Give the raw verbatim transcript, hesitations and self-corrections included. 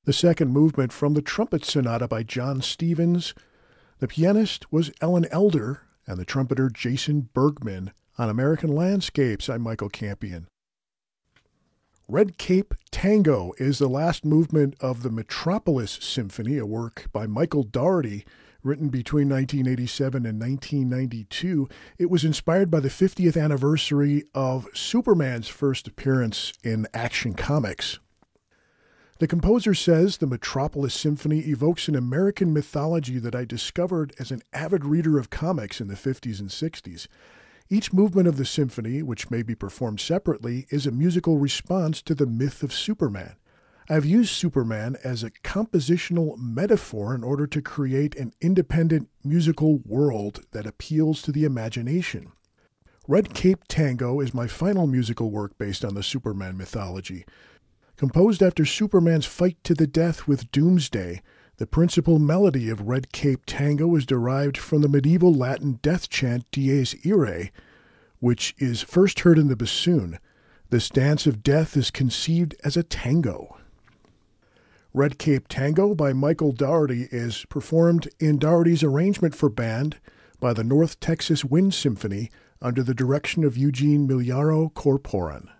The second movement from the Trumpet Sonata by John Stevens. The pianist was Ellen Elder, and the trumpeter Jason Bergman. On American Landscapes, I'm Michael Campion. Red Cape Tango is the last movement of the Metropolis Symphony, a work by Michael Daugherty, written between nineteen eighty-seven and nineteen ninety-two. It was inspired by the fiftieth anniversary of Superman's first appearance in Action Comics. The composer says the Metropolis Symphony evokes an American mythology that I discovered as an avid reader of comics in the fifties and sixties. Each movement of the symphony, which may be performed separately, is a musical response to the myth of Superman. I've used Superman as a compositional metaphor in order to create an independent musical world that appeals to the imagination. Red Cape Tango is my final musical work based on the Superman mythology. Composed after Superman's fight to the death with Doomsday, the principal melody of Red Cape Tango is derived from the medieval Latin death chant Dies Irae, which is first heard in the bassoon. This dance of death is conceived as a tango. Red Cape Tango by Michael Daugherty is performed in Daugherty's arrangement for band by the North Texas Wind Symphony under the direction of Eugene Miliaro Corporan.